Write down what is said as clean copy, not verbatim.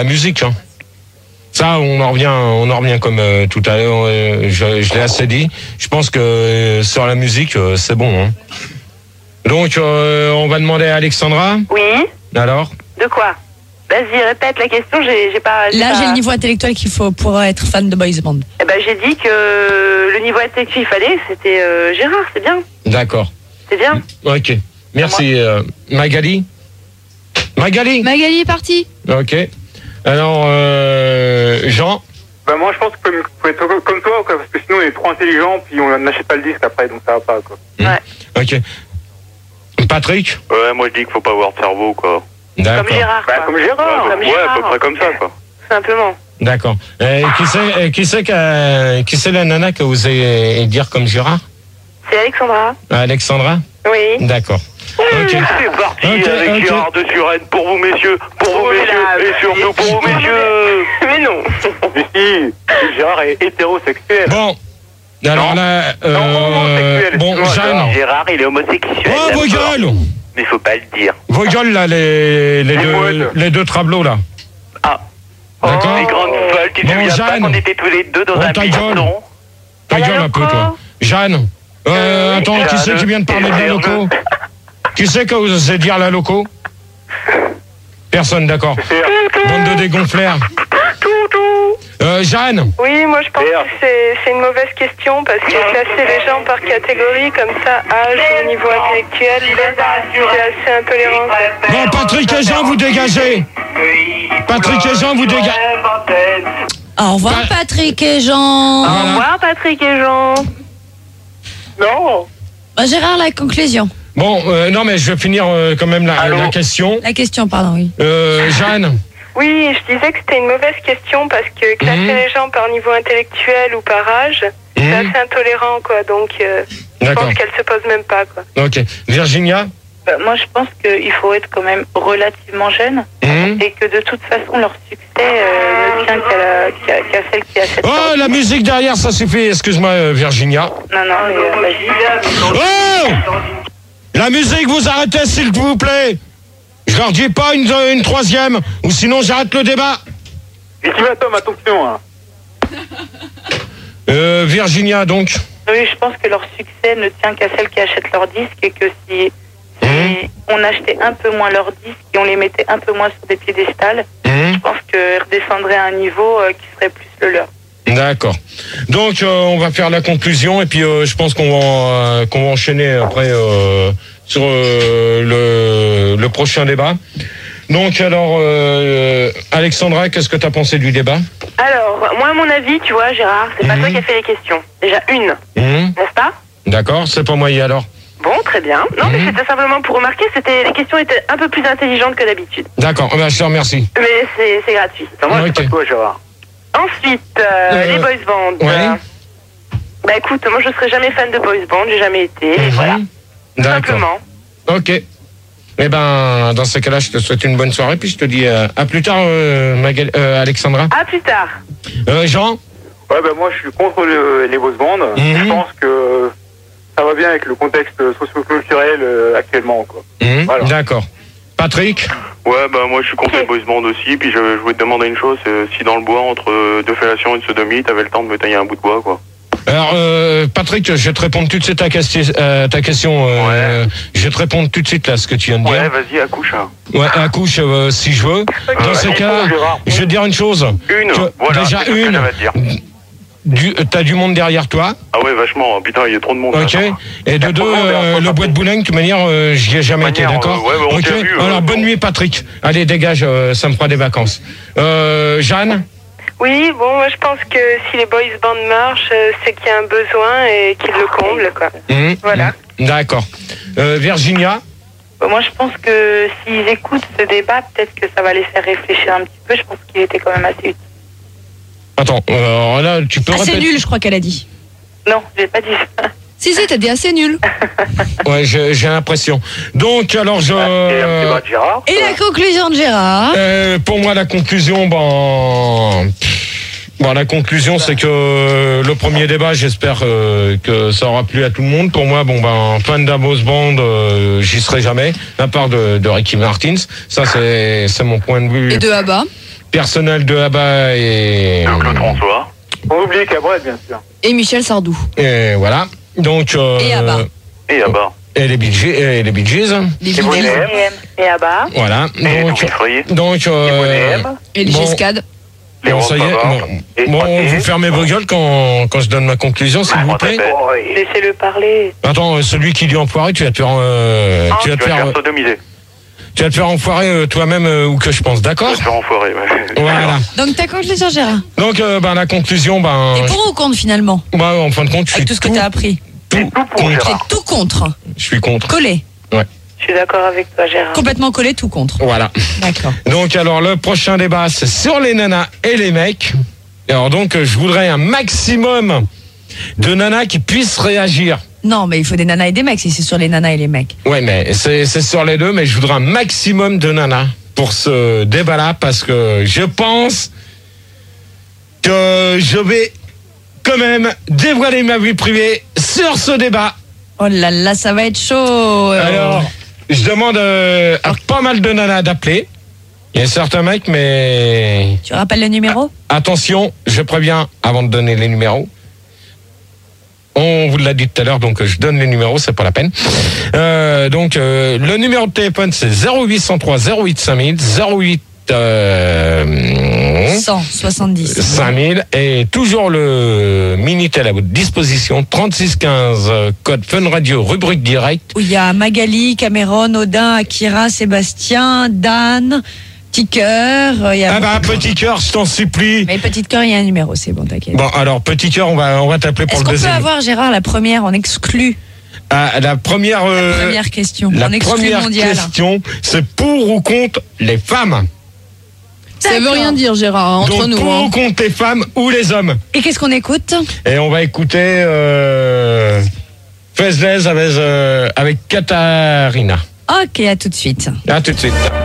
la musique. Hein. Ça, on en revient comme tout à l'heure. Je l'ai assez dit. Je pense que sur la musique, c'est bon. Hein. Donc, on va demander à Alexandra. Oui. Alors ? De quoi ? Vas-y, répète la question. J'ai pas. Là, j'ai le niveau intellectuel qu'il faut pour être fan de boys band. Eh ben, j'ai dit que le niveau intellectuel qu'il fallait, c'était Gérard. C'est bien. D'accord. C'est bien. Ok. Merci. Magali. Magali est partie. Ok. Alors, Jean. Bah moi je pense que faut être comme toi quoi, parce que sinon on est trop intelligent puis on n'achète pas le disque après donc ça va pas quoi. Ouais. Ok. Patrick. Ouais, moi je dis qu'il faut pas avoir de cerveau quoi. D'accord. Comme Gérard. Bah comme Gérard. Comme Ouais, Gérard, à peu près comme ça quoi. Simplement. D'accord. Qui c'est la nana que vous allez dire comme Gérard? C'est Alexandra. Alexandra? Oui. D'accord. Oui, Ok. c'est parti Ok, avec ok. Gérard de Suresnes pour vous messieurs, et surtout pour vous messieurs. Mais non. Mais si, Gérard est hétérosexuel. Bon. Alors là, homosexuel, bon, excuse-moi, Jeanne. Gérard, il est homosexuel. Oh, vos gueules! Mais faut pas le dire. Vos gueules, là, les deux tableaux, là. Ah. D'accord? Les grandes folles, tu te Bon, souviens pas Jeanne. qu'on était tous les deux dans un ta gueule. buisson? Ta gueule un peu, toi. Jeanne. Attends, qui c'est qui vient de parler de la loco? Qui c'est que vous osez dire la loco? Personne, d'accord. Bande de dégonflèrent. Jeanne. Oui, moi je pense que c'est une mauvaise question parce que classer les gens par catégorie comme ça, âge ou niveau intellectuel, c'est assez intolérant. Bon, Patrick et Jean, vous dégagez. Patrick et Jean, vous dégagez. Au revoir, Patrick et Jean. Au revoir Patrick et Jean. Non. Bah, Gérard, la conclusion. Bon, non, mais je vais finir quand même la question. La question, pardon, oui. Jeanne. Oui, je disais que c'était une mauvaise question parce que classer les gens par niveau intellectuel ou par âge, c'est assez intolérant, quoi. Donc, je D'accord. pense qu'elle se pose même pas, quoi. Ok. Virginia. Moi, je pense qu'il faut être quand même relativement jeune et que de toute façon, leur succès ne tient qu'à celle qui a cette Oh, la musique derrière, ça suffit. Excuse-moi, Virginia. Non, mais vas-y. Oh! La musique, vous arrêtez, s'il vous plaît. Je leur dis pas une troisième, ou sinon j'arrête le débat. Ultimatum, attention. Hein. Virginia, donc. Oui, je pense que leur succès ne tient qu'à celles qui achètent leurs disques et que si on achetait un peu moins leurs disques et on les mettait un peu moins sur des piédestals, je pense qu'elles redescendraient à un niveau qui serait plus le leur. D'accord. Donc on va faire la conclusion et puis je pense qu'on va enchaîner après sur le prochain débat. Donc alors Alexandra, qu'est-ce que tu as pensé du débat? Alors, moi, à mon avis, tu vois, Gérard, c'est pas toi qui as fait les questions. Déjà une, n'est-ce pas? D'accord, c'est pas moi alors. Bon, très bien. Non, mais c'était simplement pour remarquer, les questions étaient un peu plus intelligentes que d'habitude. D'accord, je te remercie. Mais c'est gratuit. Moi, Ok. c'est pas toi, Gérard. Ensuite, les boys bands. Ouais. Bah écoute, moi je serai jamais fan de boys band, j'ai jamais été. Voilà. D'accord. Simplement. Ok. Eh ben, dans ce cas-là, je te souhaite une bonne soirée, puis je te dis à plus tard, Alexandra. À plus tard. Jean. Ouais, bah moi je suis contre les boys bands. Je pense que ça va bien avec le contexte socio-culturel actuellement, quoi. Voilà. D'accord. Patrick. Ouais, bah moi je suis contre les boys band aussi, puis je voulais te demander une chose, si dans le bois, entre deux fellations et une sodomie, t'avais le temps de me tailler un bout de bois, quoi. Alors, Patrick, je vais te répondre tout de suite à ta question. Je vais te répondre tout de suite là, ce que tu viens de dire. Ouais, vas-y, accouche. Ouais, accouche si je veux. Dans ce cas, je vais te dire une chose. Voilà, Déjà c'est ce que une. j'avais à te dire. T'as du monde derrière toi. Ah ouais, vachement. Putain, il y a trop de monde. Ok. Là. Et de deux, le bois de Boulogne, de toute manière, j'y ai jamais été, d'accord. ouais, bah, on ok. t'a vu, Alors, bonne nuit, Patrick. Allez, dégage, ça me fera des vacances. Jeanne. Oui, bon, moi je pense que si les boys bands marchent, c'est qu'il y a un besoin et qu'ils le comblent, quoi. Voilà. D'accord. Virginia. Moi, je pense que s'ils écoutent ce débat, peut-être que ça va les faire réfléchir un petit peu. Je pense qu'il était quand même assez utile. Attends, là, tu peux Assez répéter. nul, je crois qu'elle a dit. Non, j'ai pas dit ça. Si, t'as dit assez nul. Ouais, j'ai l'impression. Donc, alors, Et la conclusion de Gérard. pour moi, la conclusion, la conclusion, c'est que le premier débat, j'espère que ça aura plu à tout le monde. Pour moi, fan d'un boys band, j'y serai jamais, à part de Ricky Martin. Ça, c'est mon point de vue. Et de Abba. personnel de Abba et... Claude François. On oublie Cabrel, bien sûr. Et Michel Sardou. Et voilà. Donc... Et Abba. Et Abba. Et les Bee Gees. Les Bee Gees. Et Abba. Voilà. Donc... Et les Giscades. Bon, ça y est. Bon, vous fermez vos gueules quand je donne ma conclusion, s'il vous plaît. Laissez-le parler. Attends, celui qui dit enfoiré, tu vas te faire... tu vas te faire enfoirer toi-même ou que je pense, d'accord? Tu vas te faire enfoirer, ouais. Voilà. Donc ta conclusion, Gérard? Donc la conclusion, Et pour ou contre finalement? Bah, en fin de compte, je suis avec tout ce que t'as appris. Tout contre. Tout contre. Je suis contre. Collé. Ouais. Je suis d'accord avec toi, Gérard. Complètement collé, tout contre. Voilà. D'accord. Donc alors le prochain débat, c'est sur les nanas et les mecs. Alors donc je voudrais un maximum de nanas qui puissent réagir. Non, mais il faut des nanas et des mecs si c'est sur les nanas et les mecs. Ouais, mais c'est sur les deux, mais je voudrais un maximum de nanas pour ce débat-là parce que je pense que je vais quand même dévoiler ma vie privée sur ce débat. Oh là là, ça va être chaud. Alors, je demande à pas mal de nanas d'appeler. Il y a certains mecs, mais... Tu rappelles le numéro? Attention, je préviens avant de donner les numéros. On vous l'a dit tout à l'heure, donc je donne les numéros, c'est pas la peine. Donc, le numéro de téléphone, c'est 0803 08 5000, 08... 170 5000 et toujours le Minitel à votre disposition 3615 code Fun Radio rubrique direct où il y a Magali, Cameron, Odin, Akira, Sébastien, Dan, Petit Cœur. Ah bah Petit Cœur, je t'en supplie. Mais Petit Cœur, il y a un numéro, c'est bon, t'inquiète. Bon alors Petit Cœur, on va t'appeler pour le deuxième. Est-ce qu'on peut avoir Gérard la première en exclu? La première question. La en exclu première mondial. question, c'est pour ou contre les femmes. Ça veut rien dire, Gérard, entre donc, nous. Pour ou contre les femmes ou les hommes. Et qu'est-ce qu'on écoute? Et on va écouter Faceless avec Katharina. Ok, à tout de suite. À tout de suite.